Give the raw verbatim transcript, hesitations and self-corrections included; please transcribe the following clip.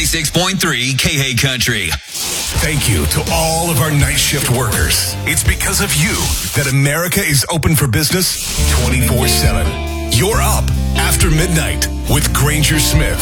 ninety-six point three K H Country. Thank you to all of our night shift workers. It's because of you that America is open for business twenty-four seven. You're up after midnight with Granger Smith.